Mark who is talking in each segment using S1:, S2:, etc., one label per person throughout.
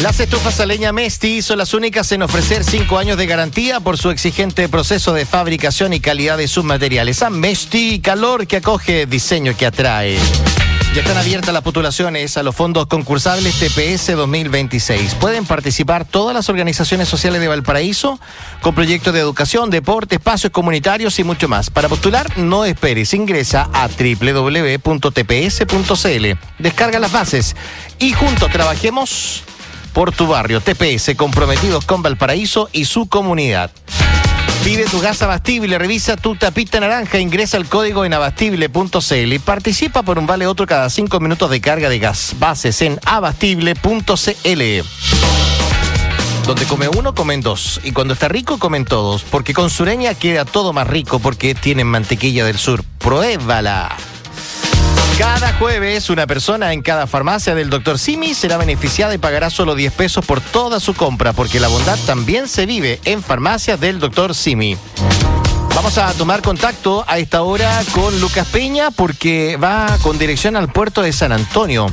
S1: Las estufas a leña Mesti son las únicas en ofrecer 5 años de garantía por su exigente proceso de fabricación y calidad de sus materiales. A Mesti, calor que acoge, diseño que atrae. Ya están abiertas las postulaciones a los fondos concursables TPS 2026. Pueden participar todas las organizaciones sociales de Valparaíso con proyectos de educación, deporte, espacios comunitarios y mucho más. Para postular, no esperes. Ingresa a www.tps.cl. Descarga las bases y juntos trabajemos por tu barrio. TPS, comprometidos con Valparaíso y su comunidad. Pide tu gas Abastible, revisa tu tapita naranja, ingresa el código en abastible.cl y participa por un vale otro cada 5 minutos de carga de gas. Bases en abastible.cl. Donde come uno, comen dos. Y cuando está rico, comen todos. Porque con Sureña queda todo más rico porque tienen mantequilla del sur. ¡Pruébala! Cada jueves, una persona en cada farmacia del Dr. Simi será beneficiada y pagará solo 10 pesos por toda su compra, porque la bondad también se vive en farmacias del Dr. Simi. Vamos a tomar contacto a esta hora con Lucas Peña, porque va con dirección al puerto de San Antonio.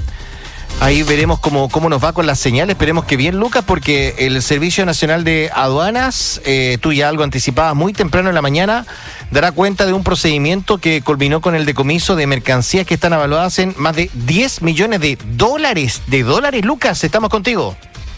S1: Ahí veremos cómo nos va con las señales. Esperemos que bien, Lucas, porque el Servicio Nacional de Aduanas, tú ya algo anticipabas muy temprano en la mañana, dará cuenta de un procedimiento que culminó con el decomiso de mercancías que están evaluadas en más de 10 millones de dólares. Lucas, estamos contigo.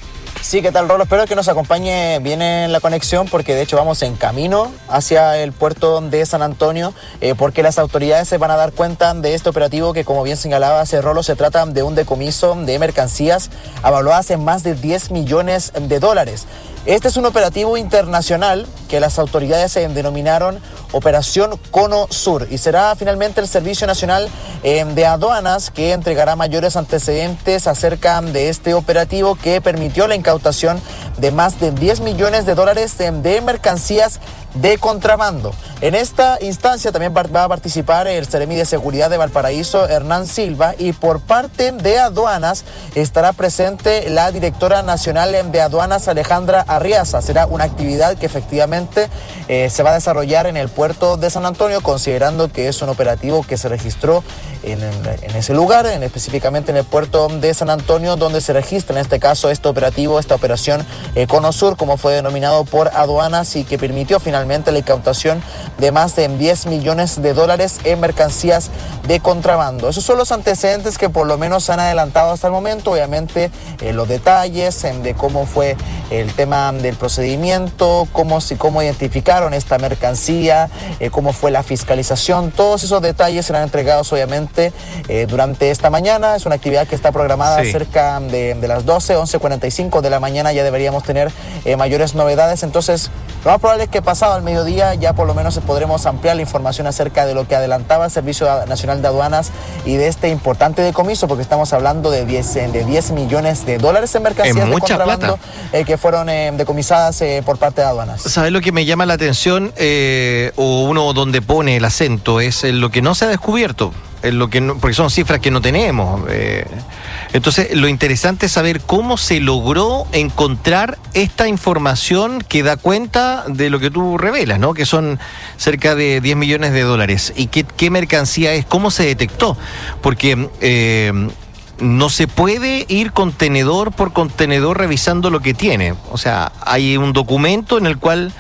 S2: Sí, ¿qué tal, Rolo? Espero que nos acompañe bien en la conexión, porque de hecho vamos en camino hacia el puerto de San Antonio, porque las autoridades se van a dar cuenta de este operativo que, como bien señalaba Rolo, se trata de un decomiso de mercancías evaluadas en más de 10 millones de dólares. Este es un operativo internacional que las autoridades denominaron Operación Cono Sur, y será finalmente el Servicio Nacional de Aduanas que entregará mayores antecedentes acerca de este operativo que permitió la incautación de más de 10 millones de dólares de mercancías de contrabando. En esta instancia también va a participar el Seremi de Seguridad de Valparaíso, Hernán Silva, y por parte de Aduanas estará presente la directora nacional de Aduanas, Alejandra Arriaza. Será una actividad que efectivamente se va a desarrollar en el puerto de San Antonio, considerando que es un operativo que se registró en ese lugar, específicamente en el puerto de San Antonio, donde se registra en este caso este operativo, esta operación Cono Sur, como fue denominado por Aduanas, y que permitió finalmente la incautación de más de 10 millones de dólares en mercancías de contrabando. Esos son los antecedentes que por lo menos se han adelantado hasta el momento. Obviamente los detalles de cómo fue el tema del procedimiento, cómo identificaron esta mercancía, cómo fue la fiscalización, todos esos detalles serán entregados obviamente durante esta mañana. Es una actividad que está programada cerca de las 11:45 de la mañana. Ya deberíamos tener mayores novedades, entonces lo más probable es que pasado al mediodía ya por lo menos podremos ampliar la información acerca de lo que adelantaba el Servicio Nacional de Aduanas y de este importante decomiso, porque estamos hablando de 10 millones de dólares en mercancías de contrabando que fueron decomisadas por parte de Aduanas.
S1: ¿Sabes lo que me llama la atención? O uno donde pone el acento es en lo que no se ha descubierto, en lo que no, porque son cifras que no tenemos. Entonces, lo interesante es saber cómo se logró encontrar esta información que da cuenta de lo que tú revelas, ¿no? Que son cerca de 10 millones de dólares. ¿Y qué mercancía es? ¿Cómo se detectó? Porque no se puede ir contenedor por contenedor revisando lo que tiene. O sea, hay un documento en el cual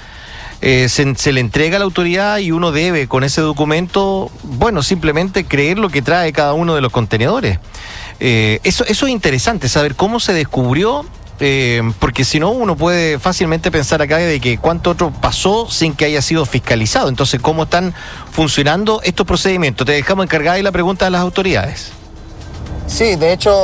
S1: se le entrega a la autoridad y uno debe con ese documento, simplemente creer lo que trae cada uno de los contenedores. Eso es interesante, saber cómo se descubrió, porque si no uno puede fácilmente pensar acá de que cuánto otro pasó sin que haya sido fiscalizado. Entonces, ¿cómo están funcionando estos procedimientos? Te dejamos encargada y la pregunta a las autoridades.
S2: Sí, de hecho